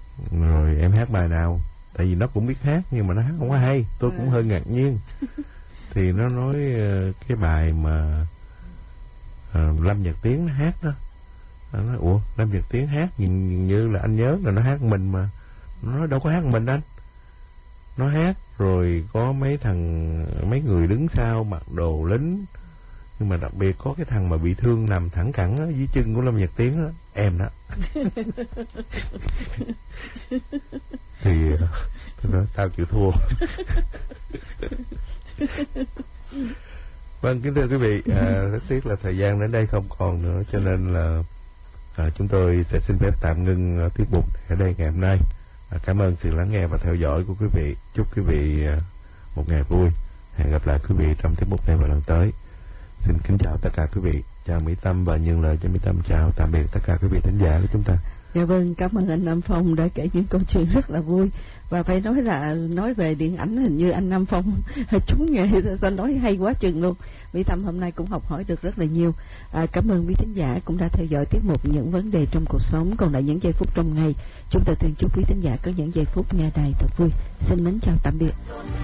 rồi em hát bài nào? Tại vì nó cũng biết hát nhưng mà nó hát không có hay, tôi cũng hơi ngạc nhiên. Thì nó nói cái bài mà Lâm Nhật Tiến nó hát đó. Nó nói ủa Lâm Nhật Tiến hát nhìn như là anh nhớ là nó hát mình mà. Nó nói đâu có hát mình anh. Nó hát rồi có mấy người đứng sau mặc đồ lính, nhưng mà đặc biệt có cái thằng mà bị thương nằm thẳng cẳng ở dưới chân của Lâm Nhật Tiến đó, em đó. Thì tôi nói tao chịu thua. Vâng, kính thưa quý vị, rất tiếc là thời gian đến đây không còn nữa, cho nên là chúng tôi sẽ xin phép tạm ngưng tiết mục ở đây ngày hôm nay. Cảm ơn sự lắng nghe và theo dõi của quý vị. Chúc quý vị một ngày vui. Hẹn gặp lại quý vị trong tiết mục này vào lần tới. Xin kính chào tất cả quý vị. Chào Mỹ Tâm và nhân lời cho Mỹ Tâm chào tạm biệt tất cả quý vị thính giả của chúng ta. Dạ vâng, cảm ơn anh Nam Phong đã kể những câu chuyện rất là vui. Và phải nói là nói về điện ảnh hình như anh Nam Phong trúng nghề, sao nói hay quá chừng luôn. Mỹ Tâm hôm nay cũng học hỏi được rất là nhiều. Cảm ơn quý thính giả cũng đã theo dõi tiết mục Những Vấn Đề Trong Cuộc Sống. Còn lại những giây phút trong ngày, chúng tôi thường chúc quý thính giả có những giây phút nghe đài thật vui. Xin mến chào tạm biệt.